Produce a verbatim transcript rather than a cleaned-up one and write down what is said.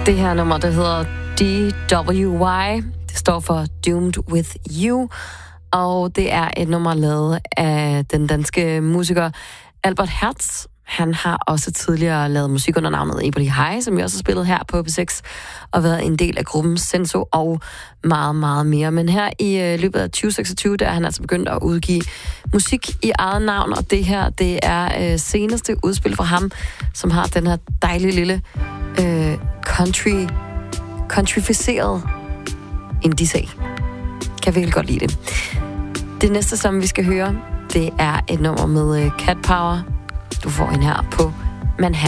Det her nummer, der hedder D W Y. Det står for Doomed With You. Og det er et nummer lavet af den danske musiker Albert Hertz. Han har også tidligere lavet musik under navnet Ebony High, som vi også har spillet her på P seks, og været en del af gruppen Senso og meget, meget mere. Men her i øh, løbet af tyve seksogtyve, der er han altså begyndt at udgive musik i eget navn, og det her, det er øh, seneste udspil fra ham, som har den her dejlige lille øh, country, countryficeret indie-sag. Kan virkelig godt lide det. Det næste, som vi skal høre, det er et nummer med øh, Cat Power. Du får en her på Manhattan.